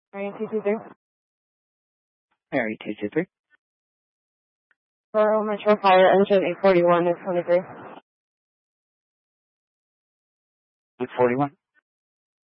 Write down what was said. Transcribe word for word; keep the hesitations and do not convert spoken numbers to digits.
Area two two three. Area two two three. Borough Metro Fire Engine eight forty-one is twenty-three. eight forty-one.